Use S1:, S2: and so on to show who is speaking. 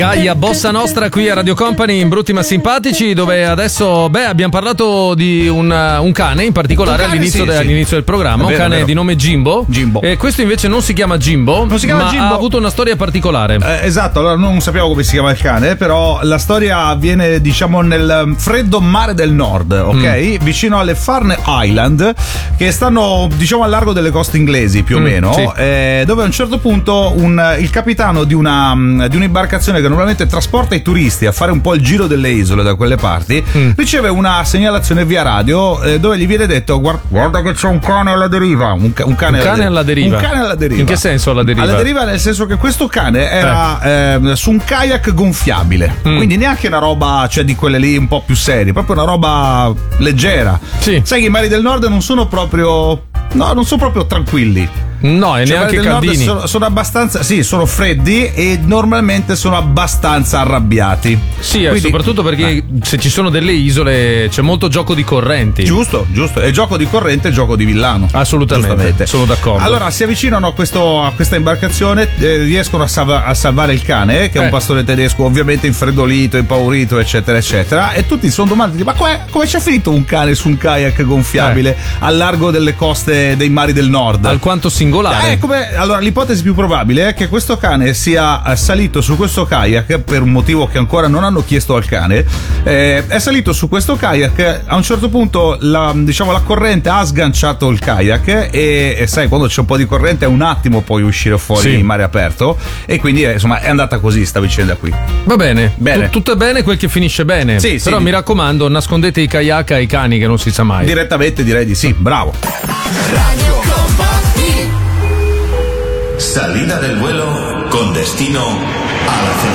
S1: Gaia Bossa Nostra qui a Radio Company in Brutti ma Simpatici, dove adesso abbiamo parlato di un cane in particolare all'inizio del programma, un cane di nome Jimbo. E questo invece non si chiama Jimbo, ma ha avuto una storia particolare.
S2: Esatto, allora non sappiamo come si chiama il cane, però la storia avviene diciamo nel freddo mare del nord, ok? Vicino alle Farne Island, che stanno diciamo al largo delle coste inglesi più o meno, sì. Dove a un certo punto il capitano di un'imbarcazione che normalmente trasporta i turisti a fare un po' il giro delle isole da quelle parti riceve una segnalazione via radio dove gli viene detto guarda che c'è un cane alla deriva. Un cane alla deriva.
S1: In che senso alla deriva?
S2: Alla deriva nel senso che questo cane era su un kayak gonfiabile, quindi neanche una roba, cioè di quelle lì un po' più serie, proprio una roba leggera. Sì. Sai che i mari del nord non sono proprio tranquilli.
S1: No, e neanche caldini.
S2: Sono abbastanza, sì, sono freddi e normalmente sono abbastanza arrabbiati.
S1: Sì, quindi, soprattutto perché se ci sono delle isole c'è molto gioco di correnti.
S2: Giusto. E gioco di corrente e gioco di villano.
S1: Assolutamente. Sono d'accordo.
S2: Allora si avvicinano a questa imbarcazione, riescono a salvare il cane, che è un pastore tedesco, ovviamente infreddolito, impaurito, eccetera, eccetera. E tutti sono domandati: ma come c'è finito un cane su un kayak gonfiabile al largo delle coste dei mari del nord?
S1: Alquanto singolare.
S2: Allora l'ipotesi più probabile è che questo cane sia salito su questo kayak per un motivo che ancora non hanno chiesto al cane. È salito su questo kayak, a un certo punto la corrente ha sganciato il kayak e sai, quando c'è un po' di corrente è un attimo puoi uscire fuori in mare aperto, e quindi insomma è andata così sta vicenda qui.
S1: Va bene. Tutto è bene quel che finisce bene. Però mi raccomando, nascondete i kayak ai cani, che non si sa mai.
S2: Direttamente direi di sì. Bravo.
S3: Radio Company. Salida del vuelo con destino a la